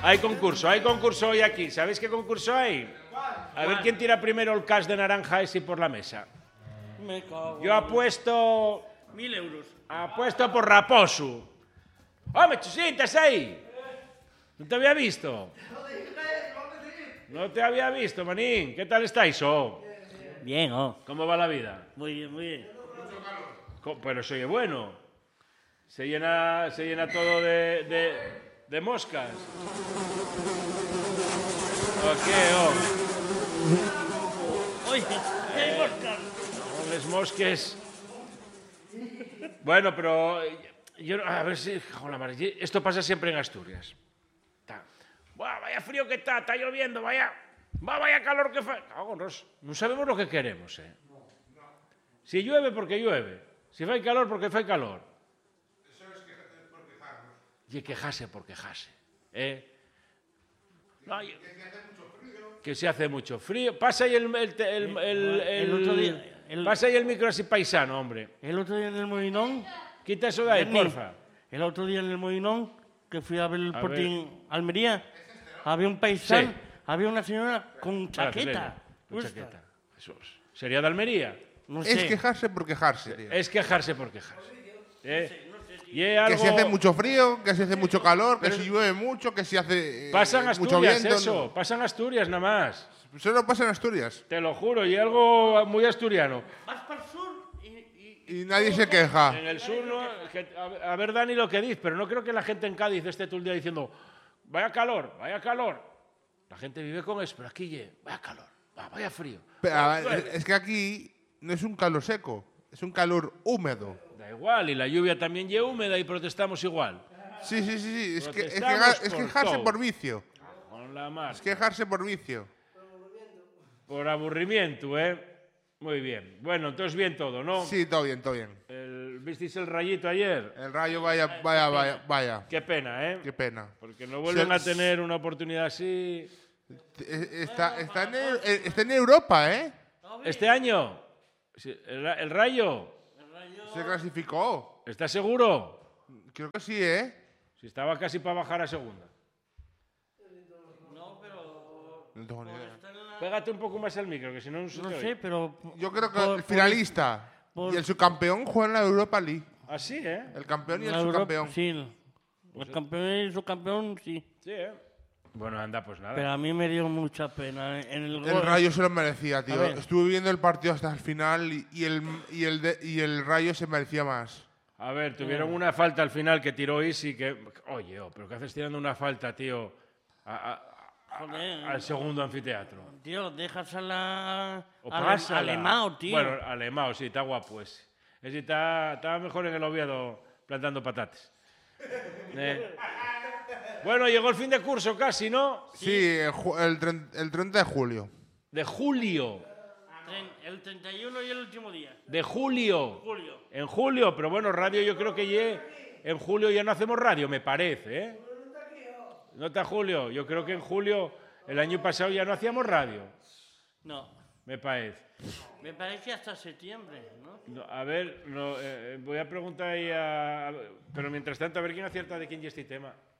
Hay concurso hoy aquí. ¿Sabéis qué concurso hay? A ver quién tira primero el cash de naranja ese por la mesa. Me cago. Yo apuesto... 1000 euros. Apuesto por Raposo. ¡Hombre, Chusín, estás ahí! ¿No te había visto? No te había visto, manín. ¿Qué tal estáis, Bien, ¿Cómo va la vida? Muy bien, muy bien. Pero soy bueno. Se llena todo de moscas. ¿O qué, Oye, ¿qué hay moscas? Les mosques. Bueno, pero yo a ver si... Joder, esto pasa siempre en Asturias. Buah, vaya frío que está lloviendo, vaya calor que fa... No sabemos lo que queremos, Si llueve, porque llueve. Si fai calor, porque fai calor. Eso es por quejarnos. Y quejarse por quejarse. No, que se hace mucho frío. Pasa ahí el otro día... Pasa ahí el micro así paisano, hombre. El otro día en el Molinón... Quita eso de ahí, porfa. El otro día en el Molinón, que fui a ver el Sporting Almería, había un paisano, había una señora con chaqueta. Con chaqueta. Jesús. ¿Sería de Almería? No sé. Es quejarse por quejarse, tío. Es quejarse por quejarse. Que si hace mucho frío, que si hace mucho calor, que si llueve mucho, que si hace Pasan mucho Asturias viento. eso, No. pasan Asturias nada más. Solo pasa en Asturias. Te lo juro, y algo muy asturiano. Vas para el sur Y nadie se queja. En el sur, no, a ver, Dani, lo que dices, pero no creo que la gente en Cádiz esté todo el día diciendo vaya calor, vaya calor. La gente vive con eso, pero aquí, vaya calor, vaya frío. Pero, a ver, es que aquí no es un calor seco, es un calor húmedo. Da igual, y la lluvia también es húmeda y protestamos igual. Sí. Es Protestamos quejarse todo. por vicio. Con la mar. Es quejarse por vicio. Por aburrimiento, Muy bien. Bueno, entonces bien todo, ¿no? Sí, todo bien, todo bien. ¿Visteis el rayito ayer? El Rayo, vaya. Qué pena, Qué pena. Porque no vuelven a tener una oportunidad así. Está en Europa, ¿eh? ¿Este año? Sí, ¿El Rayo? Se clasificó. ¿Estás seguro? Creo que sí, ¿eh? Si estaba casi para bajar a segunda. No, pero... No tengo ni idea. Pégate un poco más al micro, que si no se No te sé, oye. pero... Yo creo que el finalista y el subcampeón juegan la Europa League. Así, El campeón y el La Europa- subcampeón. Sí, el campeón y el subcampeón, sí. Sí, Bueno, anda, pues nada. Pero a mí me dio mucha pena. En el El gol- Rayo se lo merecía, tío. A ver. Estuve viendo el partido hasta el final y el Rayo se merecía más. A ver, tuvieron una falta al final que tiró Isi, que... Oye, pero ¿qué haces tirando una falta, tío, Joder, al segundo anfiteatro? tío, dejas a la... O al pásala. Alemao, tío. Bueno, Alemao, sí, está guapo ese. Ese está mejor en el Oviedo plantando patatas. Bueno, llegó el fin de curso casi, ¿no? Sí, el 30 de julio. De julio. El 31 y el último día. De julio. Julio. En julio, pero bueno, radio yo creo que en julio ya no hacemos radio, me parece, ¿No está Julio? Yo creo que en julio, el año pasado ya no hacíamos radio, No. me parece. Me parece hasta septiembre, ¿no? No, a ver, voy a preguntar ahí pero mientras tanto, a ver quién acierta de quién es este tema.